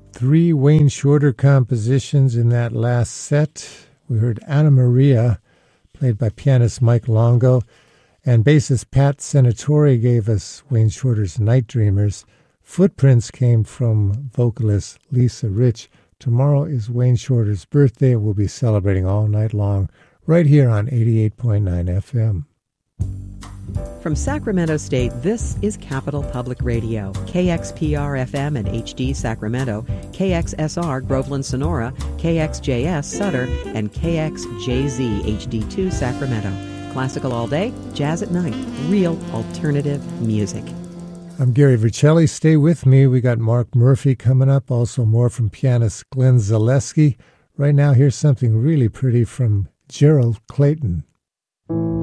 3 Wayne Shorter compositions in that last set. We heard Anna Maria, played by pianist Mike Longo, and bassist Pat Senatori gave us Wayne Shorter's Night Dreamers. Footprints came from vocalist Lisa Rich. Tomorrow is Wayne Shorter's birthday. We'll be celebrating all night long right here on 88.9 FM. From Sacramento State, this is Capital Public Radio, KXPR-FM and HD Sacramento, KXSR Groveland Sonora, KXJS Sutter, and KXJZ HD2 Sacramento. Classical all day, jazz at night, real alternative music. I'm Gary Vercelli. Stay with me. We got Mark Murphy coming up, also more from pianist Glenn Zaleski. Right now, here's something really pretty from Gerald Clayton.